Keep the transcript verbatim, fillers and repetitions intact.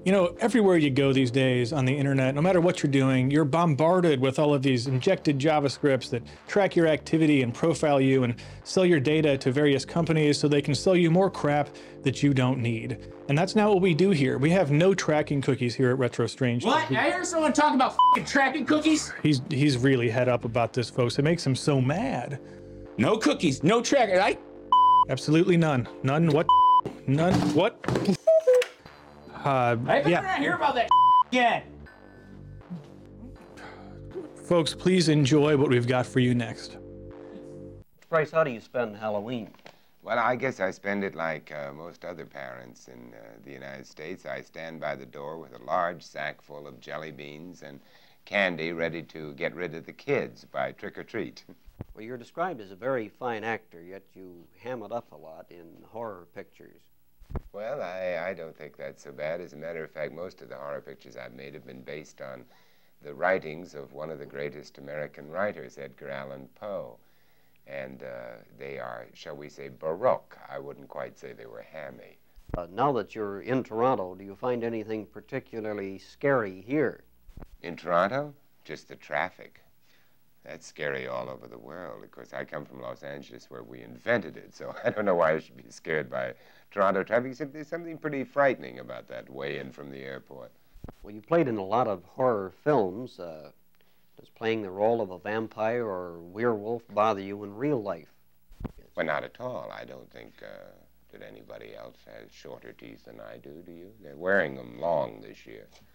You know, everywhere you go these days on the internet, no matter what you're doing, you're bombarded with all of these injected JavaScripts that track your activity and profile you and sell your data to various companies so they can sell you more crap that you don't need. And that's not what we do here. We have no tracking cookies here at RetroStrange. What? I hear someone talk about f***ing tracking cookies? He's he's really head up about this, folks. It makes him so mad. No cookies, no tracker. I Absolutely none. None what? None what? Uh, I better yeah. not hear about that again. Folks, please enjoy what we've got for you next. Bryce, how do you spend Halloween? Well, I guess I spend it like uh, most other parents in uh, the United States. I stand by the door with a large sack full of jelly beans and candy ready to get rid of the kids by trick or treat. Well, you're described as a very fine actor, yet you ham it up a lot in horror pictures. Well, I, I don't think that's so bad. As a matter of fact, most of the horror pictures I've made have been based on the writings of one of the greatest American writers, Edgar Allan Poe. And uh, they are, shall we say, baroque. I wouldn't quite say they were hammy. Uh, now that you're in Toronto, do you find anything particularly scary here? In Toronto, just the traffic. That's scary all over the world. Of course, I come from Los Angeles where we invented it, so I don't know why I should be scared by Toronto traffic, except there's something pretty frightening about that way in from the airport. Well, you played in a lot of horror films. Uh, does playing the role of a vampire or werewolf bother you in real life? Well, not at all. I don't think uh, that anybody else has shorter teeth than I do, do you? They're wearing them long this year.